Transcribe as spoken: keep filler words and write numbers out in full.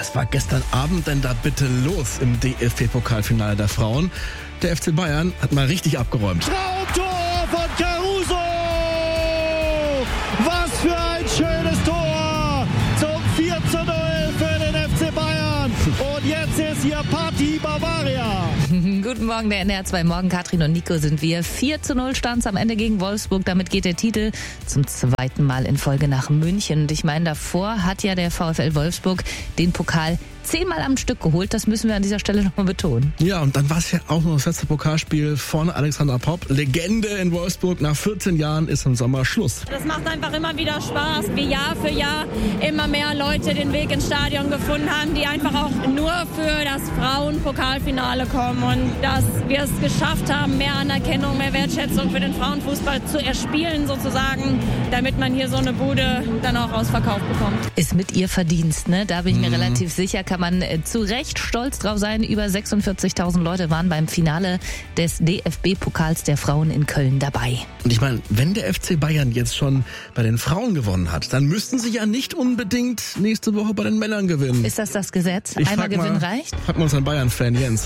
Was war gestern Abend denn da bitte los im D F B-Pokalfinale der Frauen? Der F C Bayern hat mal richtig abgeräumt. Traumtor von Caruso! Was für ein schönes Tor zum vier zu null für den F C Bayern. Und jetzt ist hier Party Bavaria. Guten Morgen, der N D R zwei Morgen. Katrin und Nico sind wir. vier zu null stand's am Ende gegen Wolfsburg. Damit geht der Titel zum zweiten Mal in Folge nach München. Und ich meine, davor hat ja der VfL Wolfsburg den Pokal zehnmal am Stück geholt. Das müssen wir an dieser Stelle nochmal betonen. Ja, und dann war es ja auch noch das letzte Pokalspiel von Alexander Popp. Legende in Wolfsburg. Nach vierzehn Jahren ist im Sommer Schluss. Das macht einfach immer wieder Spaß, wie Jahr für Jahr immer mehr Leute den Weg ins Stadion gefunden haben, die einfach auch nur für das Frauenpokalfinale kommen und dass wir es geschafft haben, mehr Anerkennung, mehr Wertschätzung für den Frauenfußball zu erspielen sozusagen, damit man hier so eine Bude dann auch ausverkauft bekommt. Ist mit ihr Verdienst, ne? Da bin ich mir Mhm. relativ sicher, kann man äh, zu Recht stolz drauf sein. Über sechsundvierzigtausend Leute waren beim Finale des D F B-Pokals der Frauen in Köln dabei. Und ich meine, wenn der F C Bayern jetzt schon bei den Frauen gewonnen hat, dann müssten sie ja nicht unbedingt nächste Woche bei den Männern gewinnen. Ist das das Gesetz? Ich Einmal frag Gewinn mal, reicht? Frag mal unseren Bayern-Fan Jens.